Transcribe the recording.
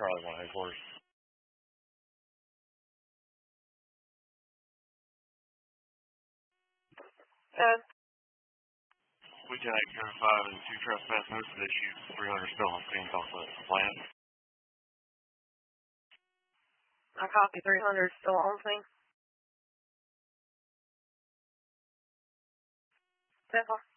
Charlie 1 headquarters. We can 805 and 2 trespass notices issued. 300 still on scene. Talk to the plant. I copy 300 still on scene. 10-4.